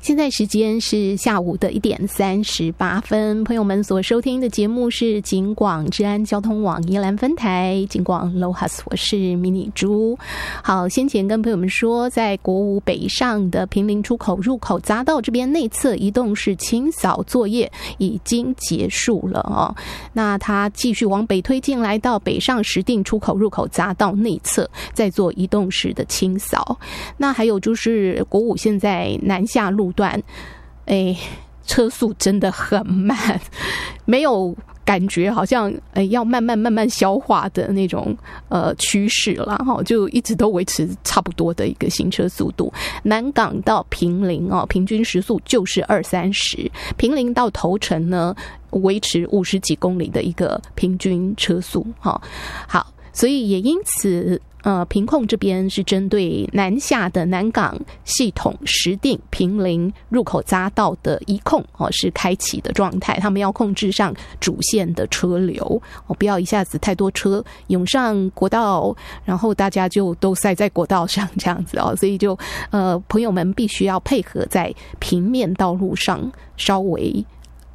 现在时间是下午的1点38分，朋友们所收听的节目是警广治安交通网宜兰分台警广 LOHAS， 我是迷你猪。好，先前跟朋友们说，在国五北上的坪林出口入口匝道这边内侧移动式清扫作业已经结束了哦。那它继续往北推进，来到北上石碇出口入口匝道内侧，再做移动式的清扫。那还有就是国五现在南下路段，车速真的很慢，没有感觉好像要慢慢消化的那种趋势啦，就一直都维持差不多的一个行车速度。南港到坪林平均时速就是20-30，坪林到头城呢维持50几公里的一个平均车速。好，所以也因此屏控这边是针对南下的南港系统石碇坪林入口匝道的移控是开启的状态，他们要控制上主线的车流不要一下子太多车涌上国道，然后大家就都塞在国道上这样子所以就朋友们必须要配合在平面道路上稍微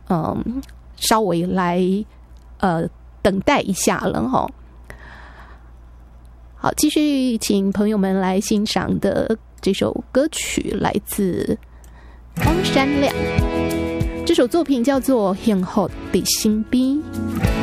来等待一下了好，继续请朋友们来欣赏的这首歌曲来自荒山亮，这首作品叫做《幸福在身边》。